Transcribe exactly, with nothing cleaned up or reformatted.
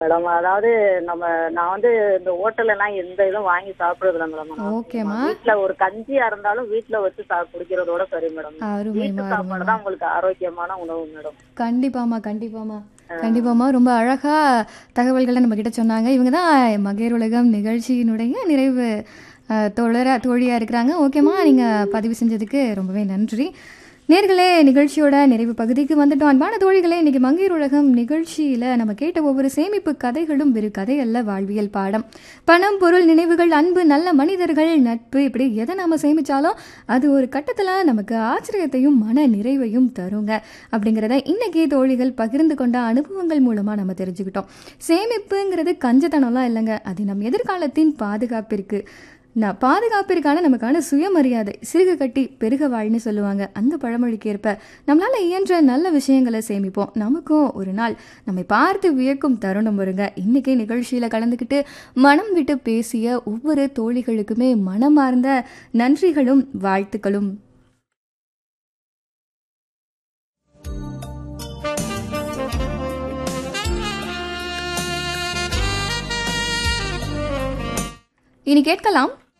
Madam அதாவது நம்ம நான் வந்து இந்த ஹோட்டல்ல எல்லாம் எந்த இதுவும் வாங்கி சாப்பிடுறது இல்லை மேடம். நான் ஓகேம்மா. வீட்டுல ஒரு கஞ்சியா இருந்தாலும் வீட்டுல வச்சு சா குடிக்கிறதோட சரி மேடம். அருமைம்மா, வீட்டு சாப்பாடு அருமைம்மா. தான் உங்களுக்கு ஆரோக்கியமான உணவு மேடம். கண்டிப்பாமா, கண்டிப்பாமா. கண்டிப்பாமா. ரொம்ப அழகா தகவல்கள நம்ம கிட்ட சொன்னாங்க. இவங்க தான் மங்கையர் உலகம் நிகழ்ச்சியினுடைய நிறைவு அ தோழரா தோழியா இருக்கிறாங்க. ஓகேம்மா, நீங்க பதிவு செஞ்சதுக்கு ரொம்பவே நன்றி. நேர்களே, நிகழ்ச்சியோட நிறைவு பகுதிக்கு வந்துட்டோம். அன்பான தோழிகளே, இன்னைக்கு மங்கையர் உலகம் நிகழ்ச்சியில நம்ம கேட்ட ஒவ்வொரு சேமிப்பு கதைகளும் வெறு கதை அல்ல, வாழ்வியல் பாடம். பணம், பொருள், நினைவுகள், அன்பு, நல்ல மனிதர்கள், நட்பு, இப்படி எதை நாம சேமிச்சாலும் அது ஒரு கட்டத்துல நமக்கு ஆச்சரியத்தையும் மன நிறைவையும் தருங்க அப்படிங்கிறத இன்னைக்கு தோழிகள் பகிர்ந்து கொண்ட அனுபவங்கள் மூலமா நம்ம தெரிஞ்சுக்கிட்டோம். சேமிப்புங்கிறது கஞ்சத்தனம்லாம் இல்லைங்க, அது நம் எதிர்காலத்தின் பாதுகாப்பிற்கு நான் பாதுகாப்பிற்கான நமக்கான சுயமரியாதை. சிறுக கட்டி பெருக வாழ்னு சொல்லுவாங்க. அந்த பழமொழிக்கு ஏற்ப நம்மளால இயன்ற நல்ல விஷயங்களை சேமிப்போம். நமக்கும் ஒரு நாள் நம்மை பார்த்து வியக்கும் தருணம் வருங்க. இன்னைக்கு நிகழ்ச்சியில கலந்துக்கிட்டு மனம் விட்டு பேசிய ஒவ்வொரு தோழிகளுக்குமே மனமார்ந்த நன்றிகளும் வாழ்த்துக்களும். இனி கேட்கலாம்